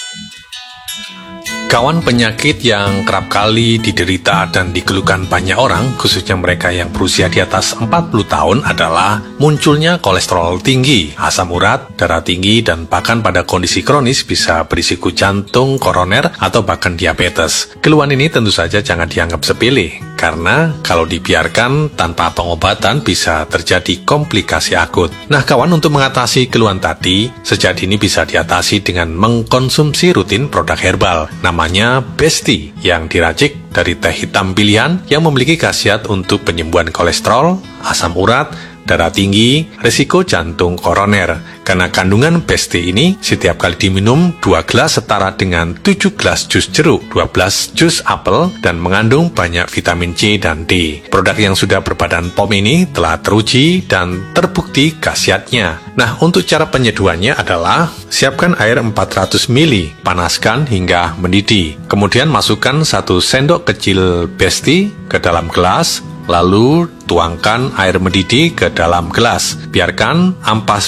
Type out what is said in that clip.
Kawan, penyakit yang kerap kali diderita dan dikeluhkan banyak orang, khususnya mereka yang berusia di atas 40 tahun adalah munculnya kolesterol tinggi, asam urat, darah tinggi, dan bahkan pada kondisi kronis bisa berisiko jantung, koroner, atau bahkan diabetes. Keluhan ini tentu saja jangan dianggap sepele, karena kalau dibiarkan tanpa pengobatan bisa terjadi komplikasi akut. Nah kawan, untuk mengatasi keluhan tadi, sejak dini bisa diatasi dengan mengkonsumsi rutin produk herbal. Namanya Besti, yang diracik dari teh hitam pilihan yang memiliki khasiat untuk penyembuhan kolesterol, asam urat, darah tinggi, risiko jantung koroner. Karena kandungan Besti ini setiap kali diminum 2 gelas setara dengan 7 gelas jus jeruk, 12 jus apel, dan mengandung banyak vitamin C dan D. Produk yang sudah berbadan POM ini telah teruji dan terbukti khasiatnya. Nah, untuk cara penyeduhannya adalah siapkan air 400 ml, panaskan hingga mendidih. Kemudian masukkan 1 sendok kecil Besti ke dalam gelas, lalu tuangkan air mendidih ke dalam gelas. Biarkan ampas